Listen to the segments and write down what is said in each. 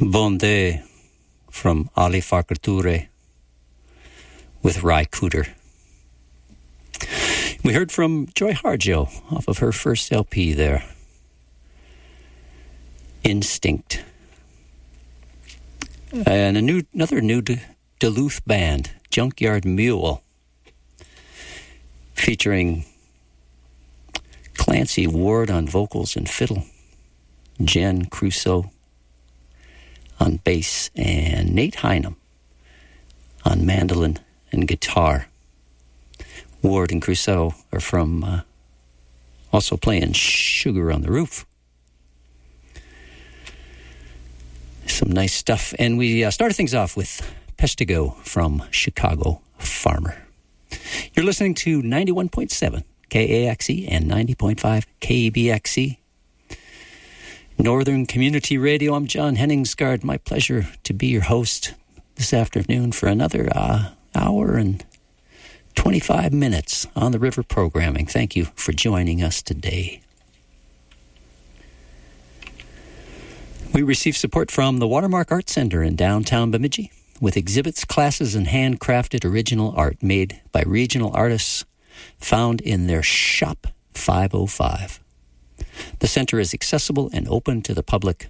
Bon Day from Ali Farka Touré with Ry Cooder. We heard from Joy Harjo off of her first LP there, Instinct. And another new Duluth band, Junkyard Mule, featuring Clancy Ward on vocals and fiddle, Jen Crusoe on bass, and Nate Hynum on mandolin and guitar. Ward and Crusoe are from also playing Sugar on the Roof. Some nice stuff. And we started things off with Pestigo from Chicago Farmer. You're listening to 91.7 KAXE and 90.5 KBXE. Northern Community Radio. I'm John Henningsgaard. My pleasure to be your host this afternoon for another hour and 25 minutes on the river programming. Thank you for joining us today. We receive support from the Watermark Art Center in downtown Bemidji, with exhibits, classes, and handcrafted original art made by regional artists found in their Shop 505. The center is accessible and open to the public.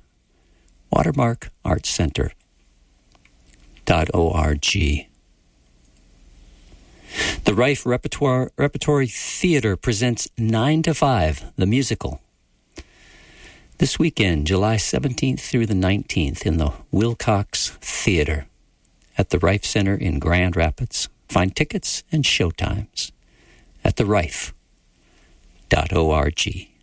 WatermarkArtCenter.org. The Rife Repertory Theater presents 9 to 5, the musical, this weekend, July 17th through the 19th, in the Wilcox Theater at the Rife Center in Grand Rapids. Find tickets and showtimes at therife.org.